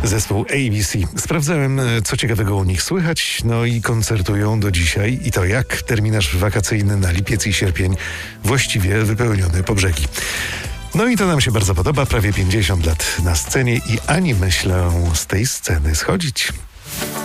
Zespół ABC. Sprawdzałem, co ciekawego u nich słychać, no i koncertują do dzisiaj. I to jak? Terminarz wakacyjny na lipiec i sierpień właściwie wypełniony po brzegi. No i to nam się bardzo podoba. Prawie 50 lat na scenie i ani myślę z tej sceny schodzić.